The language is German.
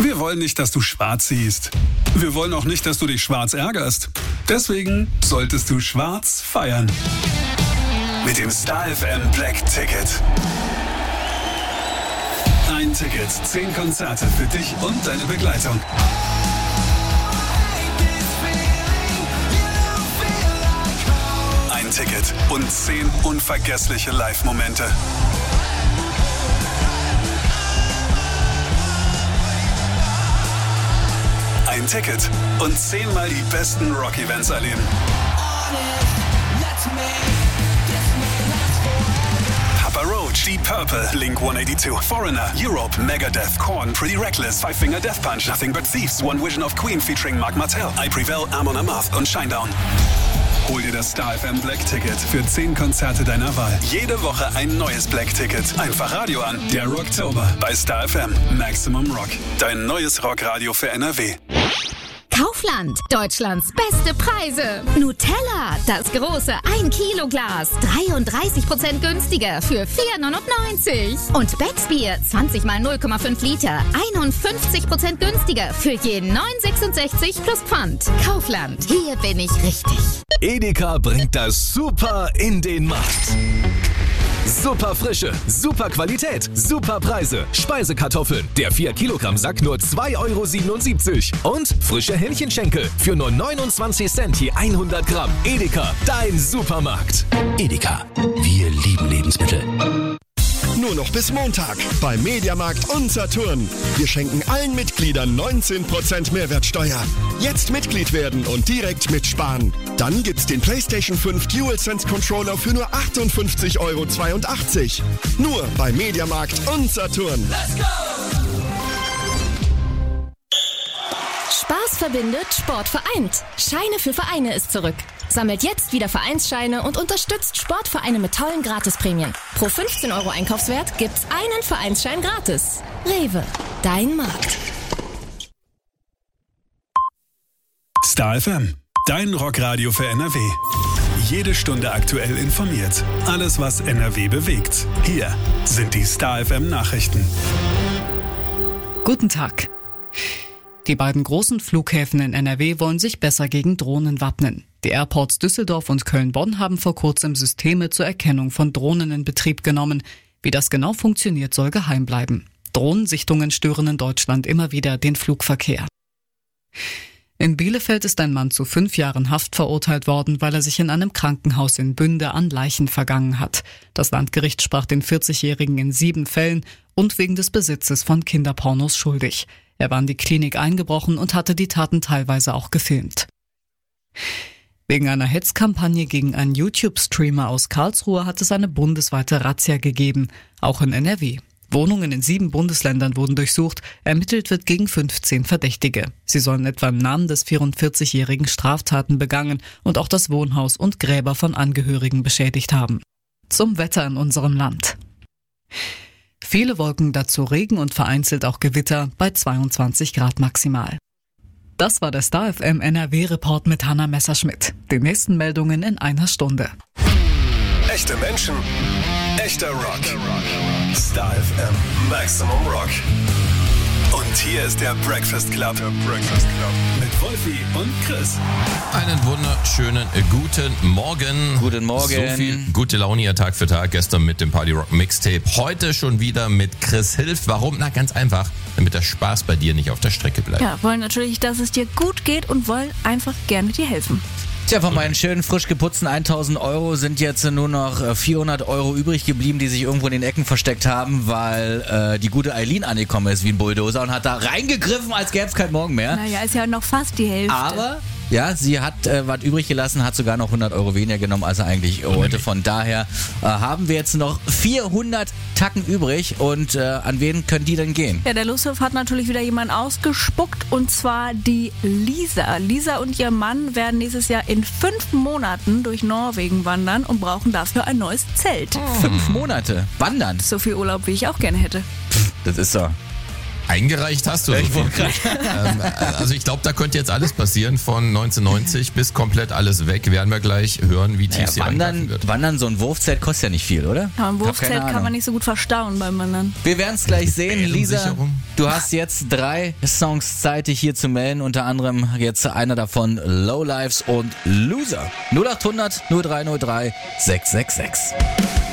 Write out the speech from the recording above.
Wir wollen nicht, dass du schwarz siehst. Wir wollen auch nicht, dass du dich schwarz ärgerst. Deswegen solltest du schwarz feiern. Mit dem Star FM Black Ticket. Ein Ticket, 10 Konzerte für dich und deine Begleitung. Ein Ticket und 10 unvergessliche Live-Momente. Ein Ticket und 10-mal die besten Rock-Events erleben. Papa Roach, Deep Purple, Blink 182, Foreigner, Europe, Megadeth, Korn, Pretty Reckless, Five Finger Death Punch, Nothing But Thieves, One Vision of Queen featuring Mark Martel, I Prevail, Amon Amarth und Shinedown. Hol dir das Star FM Black Ticket für 10 Konzerte deiner Wahl. Jede Woche ein neues Black Ticket. Einfach Radio an. Der Rocktober bei Star FM. Maximum Rock. Dein neues Rockradio für NRW. Kaufland, Deutschlands beste Preise. Nutella, das große 1-Kilo-Glas, 33% günstiger für 4,99. Und Becksbier, 20 mal 0,5 Liter, 51% günstiger für je 9,66 plus Pfand. Kaufland, hier bin ich richtig. Edeka bringt das Super in den Markt. Super Frische, super Qualität, super Preise. Speisekartoffeln, der 4-Kilogramm-Sack nur 2,77 € und frische Hähnchenschenkel für nur 29 Cent je 100 Gramm. Edeka, dein Supermarkt. Edeka, wir lieben Lebensmittel. Nur noch bis Montag bei Mediamarkt und Saturn. Wir schenken allen Mitgliedern 19% Mehrwertsteuer. Jetzt Mitglied werden und direkt mitsparen. Dann gibt's den PlayStation 5 DualSense Controller für nur 58,82 €. Nur bei Mediamarkt und Saturn. Let's go! Spaß verbindet, Sport vereint. Scheine für Vereine ist zurück. Sammelt jetzt wieder Vereinsscheine und unterstützt Sportvereine mit tollen Gratisprämien. Pro 15 € Einkaufswert gibt's einen Vereinsschein gratis. Rewe, dein Markt. Star FM, dein Rockradio für NRW. Jede Stunde aktuell informiert. Alles, was NRW bewegt. Hier sind die Star FM Nachrichten. Guten Tag. Die beiden großen Flughäfen in NRW wollen sich besser gegen Drohnen wappnen. Die Airports Düsseldorf und Köln-Bonn haben vor kurzem Systeme zur Erkennung von Drohnen in Betrieb genommen. Wie das genau funktioniert, soll geheim bleiben. Drohnensichtungen stören in Deutschland immer wieder den Flugverkehr. In Bielefeld ist ein Mann zu 5 Jahren Haft verurteilt worden, weil er sich in einem Krankenhaus in Bünde an Leichen vergangen hat. Das Landgericht sprach den 40-Jährigen in 7 Fällen und wegen des Besitzes von Kinderpornos schuldig. Er war in die Klinik eingebrochen und hatte die Taten teilweise auch gefilmt. Wegen einer Hetzkampagne gegen einen YouTube-Streamer aus Karlsruhe hat es eine bundesweite Razzia gegeben, auch in NRW. Wohnungen in 7 Bundesländern wurden durchsucht, ermittelt wird gegen 15 Verdächtige. Sie sollen etwa im Namen des 44-Jährigen Straftaten begangen und auch das Wohnhaus und Gräber von Angehörigen beschädigt haben. Zum Wetter in unserem Land. Viele Wolken, dazu Regen und vereinzelt auch Gewitter bei 22 Grad maximal. Das war der Star FM NRW-Report mit Hanna Messerschmidt. Die nächsten Meldungen in einer Stunde. Echte Menschen, echter Rock. Star FM, Maximum Rock. Und hier ist der Breakfast Club. Mit Wolfi und Chris. Einen wunderschönen guten Morgen. Guten Morgen. So viel gute Laune hier Tag für Tag. Gestern mit dem Party Rock Mixtape. Heute schon wieder mit Chris Hilf. Warum? Na, ganz einfach. Damit der Spaß bei dir nicht auf der Strecke bleibt. Ja, wollen natürlich, dass es dir gut geht und wollen einfach gerne dir helfen. Tja, von meinen schönen, frisch geputzten 1.000 € sind jetzt nur noch 400 € übrig geblieben, die sich irgendwo in den Ecken versteckt haben, weil die gute Eileen angekommen ist wie ein Bulldozer und hat da reingegriffen, als gäbe es keinen Morgen mehr. Naja, ist ja noch fast die Hälfte. Aber ja, sie hat was übrig gelassen, hat sogar noch 100 € weniger genommen, als er eigentlich wollte. Von daher haben wir jetzt noch 400 Tacken übrig. Und an wen können die denn gehen? Ja, der Lusthof hat natürlich wieder jemanden ausgespuckt, und zwar die Lisa. Lisa und ihr Mann werden nächstes Jahr in 5 Monaten durch Norwegen wandern und brauchen dafür ein neues Zelt. 5 Monate? Wandern? So viel Urlaub, wie ich auch gerne hätte. Das ist so. Eingereicht hast du so viel. Also ich glaube, da könnte jetzt alles passieren. Von 1990 bis komplett alles weg. Werden wir gleich hören, wie tief sie eingreifen wird. Wandern, so ein Wurfzelt kostet ja nicht viel, oder? Ja, ein Wurfzelt kann man nicht so gut verstauen beim Wandern. Wir werden es gleich sehen. Lisa, du hast jetzt 3 Songs Zeit, dich hier zu melden. Unter anderem jetzt einer davon, Lowlifes und Loser. 0800 0303 666.